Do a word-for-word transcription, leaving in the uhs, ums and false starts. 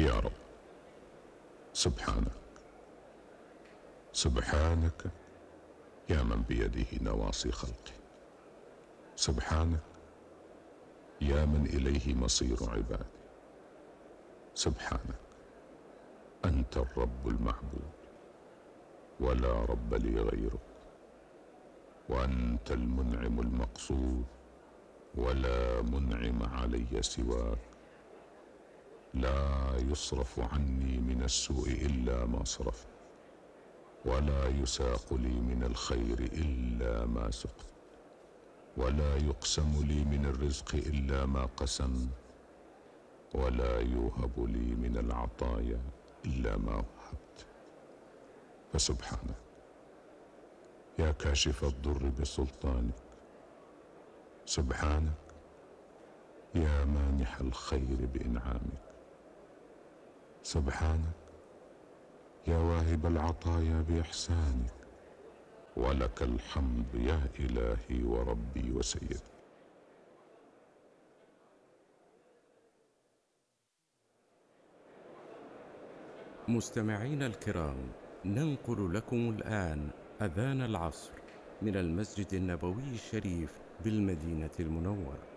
يا رب، سبحانك سبحانك يا من بيده نواصي خلقه، سبحانك يا من إليه مصير عباده، سبحانك أنت الرب المعبود ولا رب لي غيرك، وأنت المنعم المقصود ولا منعم علي سواك، لا يصرف عني من السوء إلا ما صرفت، ولا يساق لي من الخير إلا ما سقت، ولا يقسم لي من الرزق إلا ما قسمت، ولا يوهب لي من العطايا إلا ما وهبت. فسبحانك يا كاشف الضر بسلطانك، سبحانك يا مانح الخير بإنعامك، سبحانك يا واهب العطايا بإحسانك، ولك الحمد يا إلهي وربي وسيدي. مستمعينا الكرام، ننقل لكم الآن أذان العصر من المسجد النبوي الشريف بالمدينة المنورة.